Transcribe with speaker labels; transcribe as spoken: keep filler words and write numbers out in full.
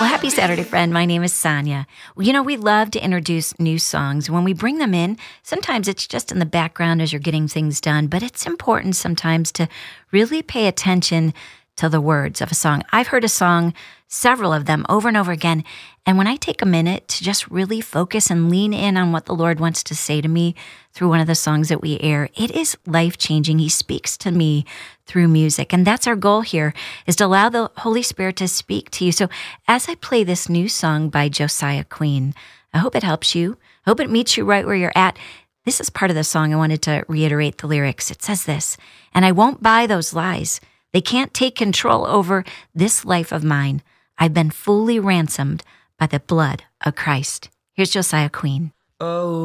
Speaker 1: Well, happy Saturday, friend. My name is Sonia. Well, you know, we love to introduce new songs. When we bring them in, sometimes it's just in the background as you're getting things done, but it's important sometimes to really pay attention to the words of a song. I've heard a song, several of them, over and over again, and when I take a minute to just really focus and lean in on what the Lord wants to say to me through one of the songs that we air, it is life-changing. He speaks to me through music, and that's our goal here, is to allow the Holy Spirit to speak to you. So as I play this new song by Josiah Queen, I hope it helps you. I hope it meets you right where you're at. This is part of the song. I wanted to reiterate the lyrics. It says this, "And I won't buy those lies. They can't take control over this life of mine. I've been fully ransomed by the blood of Christ." Here's Josiah Queen.
Speaker 2: Oh.